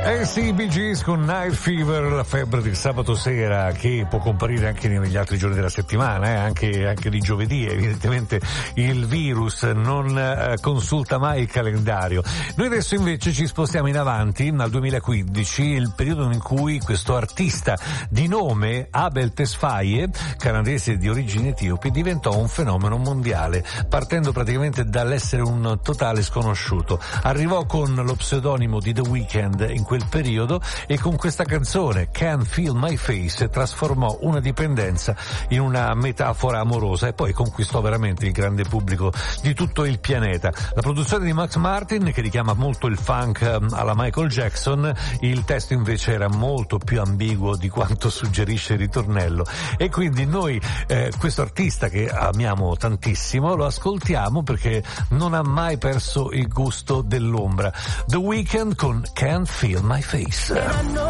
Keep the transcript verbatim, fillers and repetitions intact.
Eh sì, Bee Gees con Night Fever, la febbre del sabato sera, che può comparire anche negli altri giorni della settimana, eh, anche, anche di giovedì. Evidentemente il virus non eh, consulta mai il calendario. Noi adesso invece ci spostiamo in avanti al duemilaquindici, il periodo in cui questo artista di nome Abel Tesfaye, canadese di origini etiopi, diventò un fenomeno mondiale, partendo praticamente dall'essere un totale sconosciuto. Arrivò con lo pseudonimo di The Weeknd in quel periodo e con questa canzone Can't Feel My Face trasformò una dipendenza in una metafora amorosa e poi conquistò veramente il grande pubblico di tutto il pianeta. La produzione di Max Martin, che richiama molto il funk alla Michael Jackson, il testo invece era molto più ambiguo di quanto suggerisce il ritornello, e quindi noi eh, questo artista che amiamo tantissimo lo ascoltiamo perché non ha mai perso il gusto dell'ombra. The Weeknd con Can't Feel My Face.